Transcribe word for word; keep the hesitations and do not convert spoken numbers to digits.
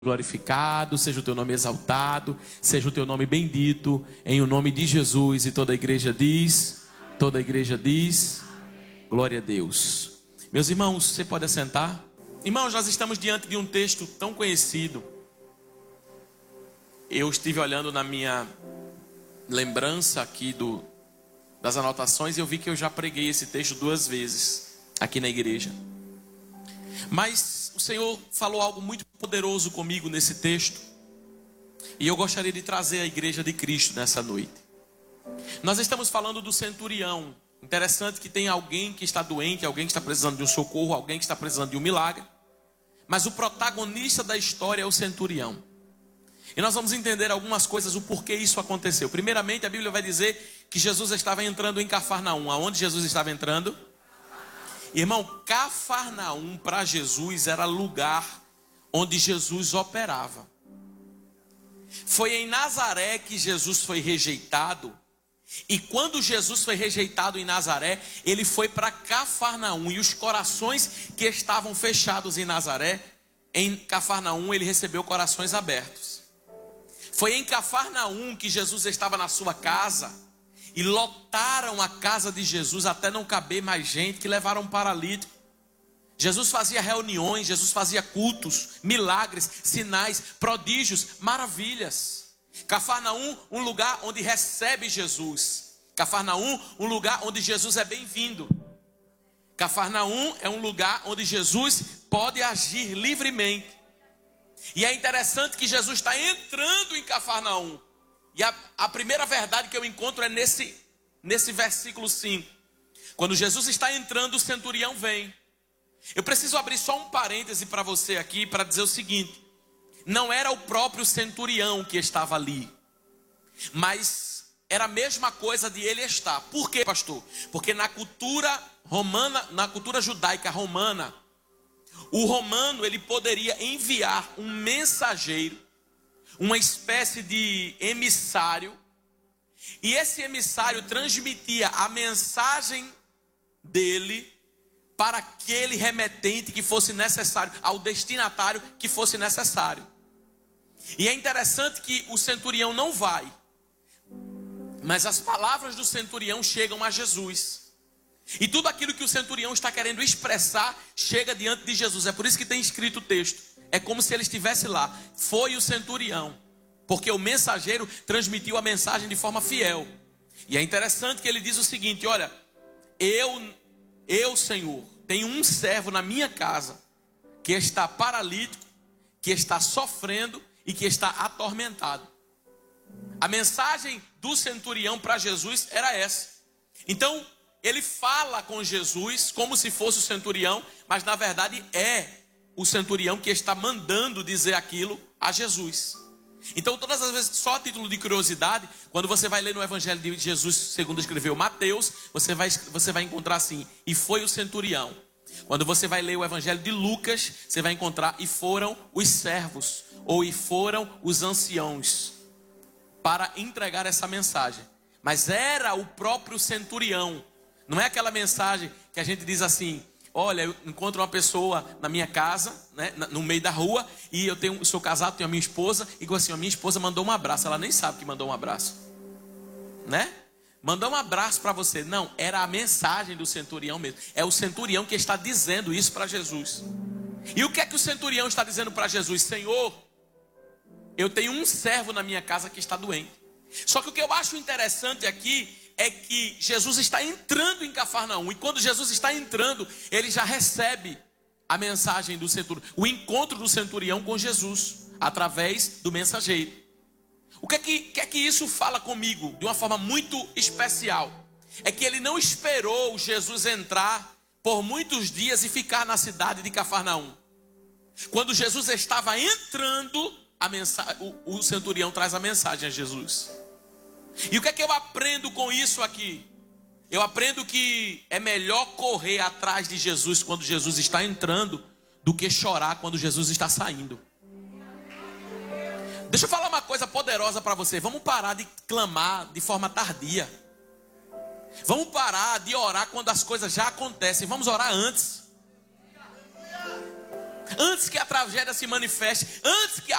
glorificado, seja o teu nome exaltado, seja o teu nome bendito, em o nome de Jesus. E toda a igreja diz, toda a igreja diz, glória a Deus. Meus irmãos, você pode assentar? Irmãos, nós estamos diante de um texto tão conhecido. Eu estive olhando na minha lembrança aqui do, das anotações e eu vi que eu já preguei esse texto duas vezes aqui na igreja. Mas o Senhor falou algo muito poderoso comigo nesse texto. E eu gostaria de trazer a igreja de Cristo nessa noite. Nós estamos falando do centurião. Interessante que tem alguém que está doente, alguém que está precisando de um socorro, alguém que está precisando de um milagre. Mas o protagonista da história é o centurião. E nós vamos entender algumas coisas, o porquê isso aconteceu. Primeiramente, a Bíblia vai dizer que Jesus estava entrando em Cafarnaum. Aonde Jesus estava entrando? Irmão, Cafarnaum para Jesus era lugar onde Jesus operava. Foi em Nazaré que Jesus foi rejeitado. E quando Jesus foi rejeitado em Nazaré, ele foi para Cafarnaum. E os corações que estavam fechados em Nazaré, em Cafarnaum ele recebeu corações abertos. Foi em Cafarnaum que Jesus estava na sua casa. E lotaram a casa de Jesus até não caber mais gente, que levaram um paralítico. Jesus fazia reuniões, Jesus fazia cultos, milagres, sinais, prodígios, maravilhas. Cafarnaum, um lugar onde recebe Jesus. Cafarnaum, um lugar onde Jesus é bem-vindo. Cafarnaum é um lugar onde Jesus pode agir livremente. E é interessante que Jesus está entrando em Cafarnaum. E a, a primeira verdade que eu encontro é nesse, nesse versículo cinco. Quando Jesus está entrando, o centurião vem. Eu preciso abrir só um parêntese para você aqui, para dizer o seguinte. Não era o próprio centurião que estava ali, mas era a mesma coisa de ele estar. Por quê, pastor? Porque na cultura romana, na cultura judaica romana, o romano ele poderia enviar um mensageiro, uma espécie de emissário, e esse emissário transmitia a mensagem dele para aquele remetente que fosse necessário, ao destinatário que fosse necessário. E é interessante que o centurião não vai, mas as palavras do centurião chegam a Jesus. E tudo aquilo que o centurião está querendo expressar chega diante de Jesus. É por isso que tem escrito o texto. É como se ele estivesse lá. Foi o centurião, porque o mensageiro transmitiu a mensagem de forma fiel. E é interessante que ele diz o seguinte: olha, eu, eu Senhor, tenho um servo na minha casa que está paralítico, que está sofrendo e que está atormentado. A mensagem do centurião para Jesus era essa. Então ele fala com Jesus como se fosse o centurião, mas na verdade é o centurião que está mandando dizer aquilo a Jesus. Então todas as vezes, só a título de curiosidade, quando você vai ler no Evangelho de Jesus segundo escreveu Mateus, você vai, você vai encontrar assim: e foi o centurião. Quando você vai ler o Evangelho de Lucas, você vai encontrar e foram os servos, ou e foram os anciãos, para entregar essa mensagem. Mas era o próprio centurião. Não é aquela mensagem que a gente diz assim: olha, eu encontro uma pessoa na minha casa, né, no meio da rua, e eu tenho, sou casado, tenho a minha esposa, e digo assim: a minha esposa mandou um abraço. Ela nem sabe que mandou um abraço, né? Mandou um abraço para você. Não, era a mensagem do centurião mesmo. É o centurião que está dizendo isso para Jesus. E o que é que o centurião está dizendo para Jesus? Senhor, eu tenho um servo na minha casa que está doente. Só que o que eu acho interessante aqui é que Jesus está entrando em Cafarnaum. E quando Jesus está entrando, ele já recebe a mensagem do centurião, o encontro do centurião com Jesus, através do mensageiro. O que é que, que é que isso fala comigo de uma forma muito especial? É que ele não esperou Jesus entrar por muitos dias e ficar na cidade de Cafarnaum. Quando Jesus estava entrando, a mensagem, o, o centurião traz a mensagem a Jesus. E o que é que eu aprendo com isso aqui? Eu aprendo que é melhor correr atrás de Jesus quando Jesus está entrando do que chorar quando Jesus está saindo. Deixa eu falar uma coisa poderosa para você. Vamos parar de clamar de forma tardia. Vamos parar de orar quando as coisas já acontecem. Vamos orar antes. antes que a tragédia se manifeste, antes que